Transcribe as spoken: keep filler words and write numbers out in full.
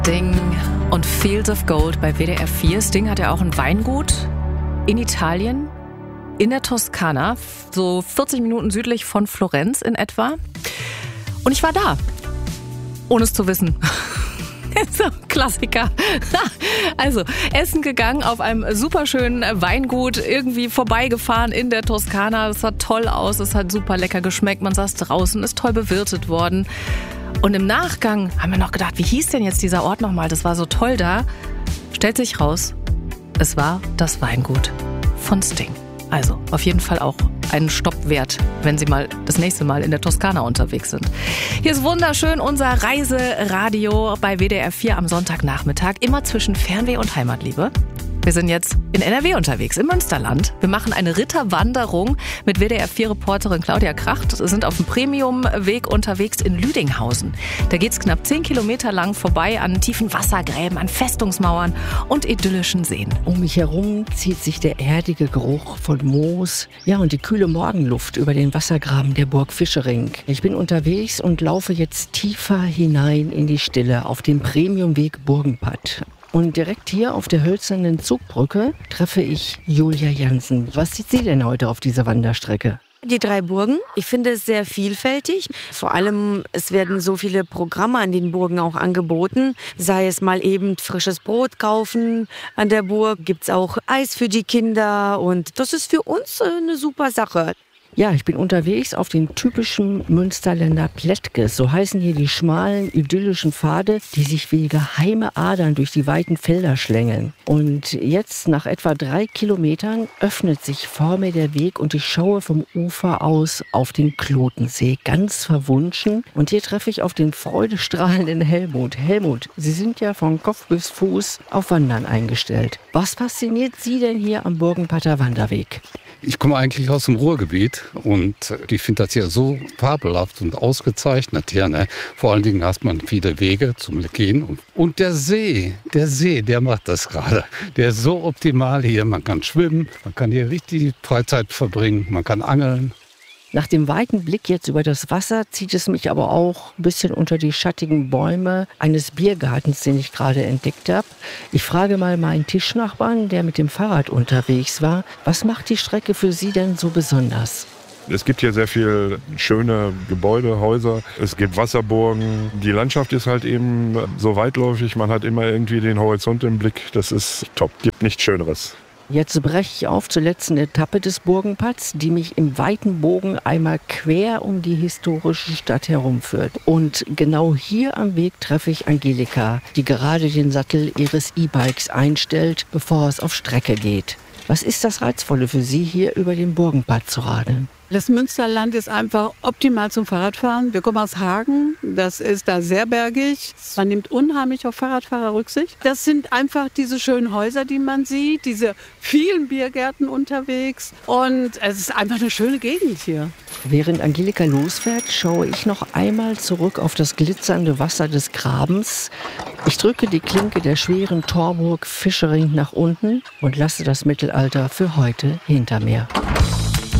Sting und Fields of Gold bei W D R vier. Sting hat ja auch ein Weingut in Italien, in der Toskana, so vierzig Minuten südlich von Florenz in etwa. Und ich war da, ohne es zu wissen. So, Klassiker. Also, essen gegangen auf einem superschönen Weingut, irgendwie vorbeigefahren in der Toskana. Das sah toll aus, es hat super lecker geschmeckt. Man saß draußen, ist toll bewirtet worden. Und im Nachgang haben wir noch gedacht, wie hieß denn jetzt dieser Ort nochmal? Das war so toll da. Stellt sich raus, es war das Weingut von Sting. Also, auf jeden Fall auch einen Stopp wert, wenn Sie mal das nächste Mal in der Toskana unterwegs sind. Hier ist wunderschön unser Reiseradio bei W D R vier am Sonntagnachmittag, immer zwischen Fernweh und Heimatliebe. Wir sind jetzt in N R W unterwegs, im Münsterland. Wir machen eine Ritterwanderung mit W D R vier-Reporterin Claudia Kracht. Wir sind auf dem Premiumweg unterwegs in Lüdinghausen. Da geht's knapp zehn Kilometer lang vorbei an tiefen Wassergräben, an Festungsmauern und idyllischen Seen. Um mich herum zieht sich der erdige Geruch von Moos, ja, und die kühle Morgenluft über den Wassergraben der Burg Fischering. Ich bin unterwegs und laufe jetzt tiefer hinein in die Stille auf dem Premiumweg Burgenpad. Und direkt hier auf der hölzernen Zugbrücke treffe ich Julia Jansen. Was sieht sie denn heute auf dieser Wanderstrecke? Die drei Burgen. Ich finde es sehr vielfältig. Vor allem, es werden so viele Programme an den Burgen auch angeboten. Sei es mal eben frisches Brot kaufen an der Burg. Gibt es auch Eis für die Kinder. Und das ist für uns eine super Sache. Ja, ich bin unterwegs auf den typischen Münsterländer Plättges. So heißen hier die schmalen, idyllischen Pfade, die sich wie geheime Adern durch die weiten Felder schlängeln. Und jetzt, nach etwa drei Kilometern, öffnet sich vor mir der Weg und ich schaue vom Ufer aus auf den Klotensee, ganz verwunschen. Und hier treffe ich auf den freudestrahlenden Helmut. Helmut, Sie sind ja von Kopf bis Fuß auf Wandern eingestellt. Was fasziniert Sie denn hier am Burgenpader Wanderweg? Ich komme eigentlich aus dem Ruhrgebiet und ich finde das hier so fabelhaft und ausgezeichnet hier. Ne? Vor allen Dingen hat man viele Wege zum Gehen. Und der See, der See, der macht das gerade. Der ist so optimal hier. Man kann schwimmen, man kann hier richtig Freizeit verbringen, man kann angeln. Nach dem weiten Blick jetzt über das Wasser zieht es mich aber auch ein bisschen unter die schattigen Bäume eines Biergartens, den ich gerade entdeckt habe. Ich frage mal meinen Tischnachbarn, der mit dem Fahrrad unterwegs war, was macht die Strecke für Sie denn so besonders? Es gibt hier sehr viele schöne Gebäude, Häuser. Es gibt Wasserburgen. Die Landschaft ist halt eben so weitläufig. Man hat immer irgendwie den Horizont im Blick. Das ist top. Gibt nichts Schöneres. Jetzt breche ich auf zur letzten Etappe des Burgenpads, die mich im weiten Bogen einmal quer um die historische Stadt herumführt. Und genau hier am Weg treffe ich Angelika, die gerade den Sattel ihres E-Bikes einstellt, bevor es auf Strecke geht. Was ist das Reizvolle für Sie, hier über den Burgenpad zu radeln? Das Münsterland ist einfach optimal zum Fahrradfahren. Wir kommen aus Hagen, das ist da sehr bergig. Man nimmt unheimlich auf Fahrradfahrer Rücksicht. Das sind einfach diese schönen Häuser, die man sieht, diese vielen Biergärten unterwegs. Und es ist einfach eine schöne Gegend hier. Während Angelika losfährt, schaue ich noch einmal zurück auf das glitzernde Wasser des Grabens. Ich drücke die Klinke der schweren Torburg Fischering nach unten und lasse das Mittelalter für heute hinter mir.